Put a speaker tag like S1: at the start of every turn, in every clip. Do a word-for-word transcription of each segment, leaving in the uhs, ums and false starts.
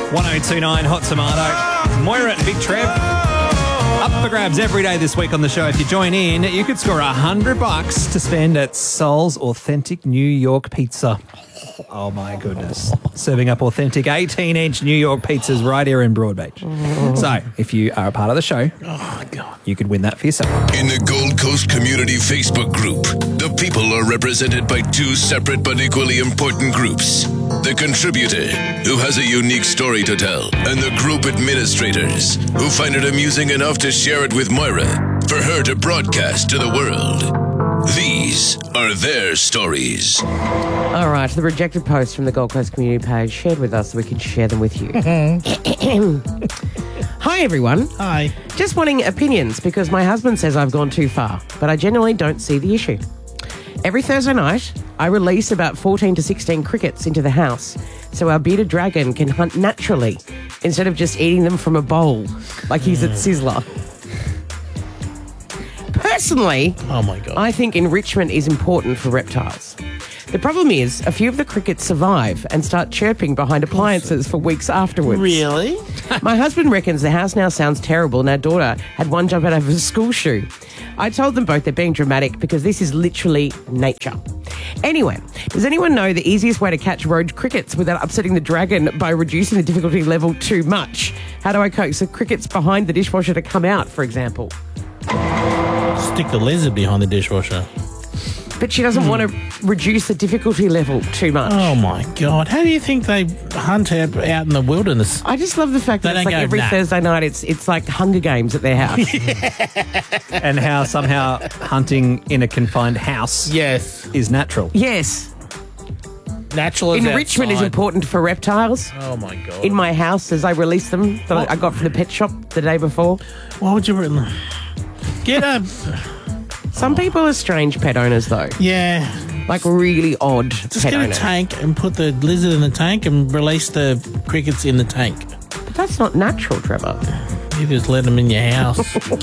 S1: one oh two nine Hot Tomato. Moira and Big Trev. Up for grabs every day this week on the show. If you join in, you could score a hundred bucks to spend at Sol's Authentic New York Pizza. Oh, my goodness. Serving up authentic eighteen-inch New York pizzas right here in Broadbeach. So, if you are a part of the show, oh God, you could win that for yourself.
S2: In the Gold Coast Community Facebook group, the people are represented by two separate but equally important groups. The contributor, who has a unique story to tell, and the group administrators, who find it amusing enough to share it with Moira, for her to broadcast to the world. These are their stories.
S3: All right, the rejected posts from the Gold Coast community page shared with us so we can share them with you. Hi, everyone.
S4: Hi.
S3: Just wanting opinions because my husband says I've gone too far, but I genuinely don't see the issue. Every Thursday night, I release about fourteen to sixteen crickets into the house so our bearded dragon can hunt naturally instead of just eating them from a bowl like he's at Sizzler. Personally,
S4: oh my God,
S3: I think enrichment is important for reptiles. The problem is a few of the crickets survive and start chirping behind appliances for weeks afterwards.
S4: Really?
S3: My husband reckons the house now sounds terrible and our daughter had one jump out of a school shoe. I told them both they're being dramatic because this is literally nature. Anyway, does anyone know the easiest way to catch rogue crickets without upsetting the dragon by reducing the difficulty level too much? How do I coax the crickets behind the dishwasher to come out, for example?
S4: Stick the lizard behind the dishwasher.
S3: But she doesn't mm. want to reduce the difficulty level too much.
S4: Oh, my God. How do you think they hunt out, out in the wilderness?
S3: I just love the fact
S4: they
S3: that it's like
S4: go,
S3: every
S4: nah.
S3: Thursday night it's it's like Hunger Games at their house.
S1: And how somehow hunting in a confined house
S4: yes.
S1: is natural.
S3: Yes.
S4: Natural is
S3: Enrichment
S4: outside.
S3: is important for reptiles.
S4: Oh, my God.
S3: In my house, as I release them, that I, I got from the pet shop the day before.
S4: Why would you... Re- Get a...
S3: Some people are strange pet owners, though.
S4: Yeah.
S3: Like really odd
S4: Just
S3: pet
S4: get
S3: owners.
S4: a tank and put the lizard in the tank and release the crickets in the tank.
S3: But that's not natural, Trevor.
S4: You just let them in your house.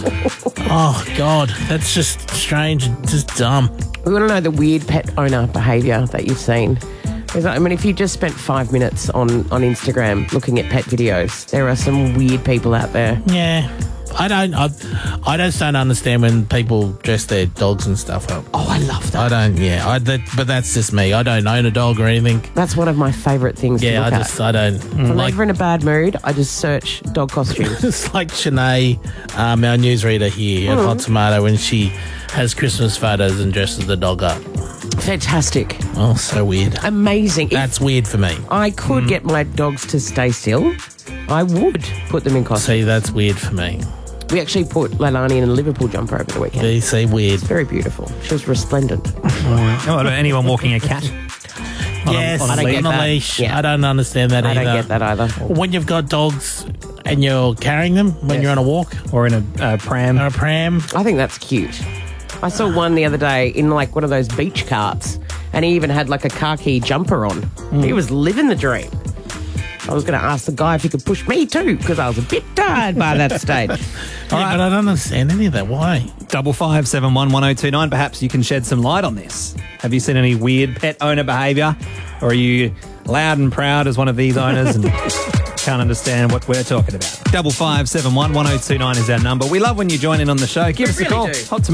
S4: Oh, God. That's just strange and just dumb.
S3: We want to know the weird pet owner behaviour that you've seen. Because, I mean, if you just spent five minutes on, on Instagram looking at pet videos, there are some weird people out there.
S4: Yeah. I don't. I, I just don't understand when people dress their dogs and stuff up.
S3: Oh, I love that.
S4: I don't. Yeah. I. That, but that's just me. I don't own a dog or anything.
S3: That's one of my favourite things
S4: Yeah.
S3: to look
S4: I just.
S3: at.
S4: I don't.
S3: If I'm
S4: like,
S3: ever in a bad mood, I just search dog costumes.
S4: It's like Shanae, um, our newsreader here at
S3: Mm.
S4: Hot Tomato, when she has Christmas photos and dresses the dog up.
S3: Fantastic.
S4: Oh, so weird.
S3: Amazing.
S4: That's
S3: if
S4: weird for me.
S3: I could
S4: Mm.
S3: get my dogs to stay still, I would put them in costumes.
S4: See, that's weird for me.
S3: We actually put Leilani in a Liverpool jumper over the weekend.
S4: See, see weird.
S3: It's very beautiful. She was resplendent.
S1: Oh, anyone walking a cat?
S4: Yes,
S1: on a
S3: I don't
S1: leash?
S3: get
S4: on a
S3: that.
S4: leash.
S3: Yeah.
S4: I don't understand that
S3: I
S4: either.
S3: don't get that either.
S4: When you've got dogs and you're carrying them when
S3: Yes.
S4: you're on a walk
S1: Or in a uh, pram.
S4: or a pram.
S3: I think that's cute. I saw one the other day in like one of those beach carts, and he even had like a khaki jumper on. He was living the dream. I was going to ask the guy if he could push me too, because I was a bit tired by that stage.
S4: Yeah, but I don't understand any of that. Why?
S1: Double five seven one one zero two nine. Perhaps you can shed some light on this. Have you seen any weird pet owner behaviour, or are you loud and proud as one of these owners and can't understand what we're talking about? Double five seven one one zero two nine is our number. We love when you join in on the show. Give us a
S3: really
S1: call.
S3: do.
S1: Hot Tomato.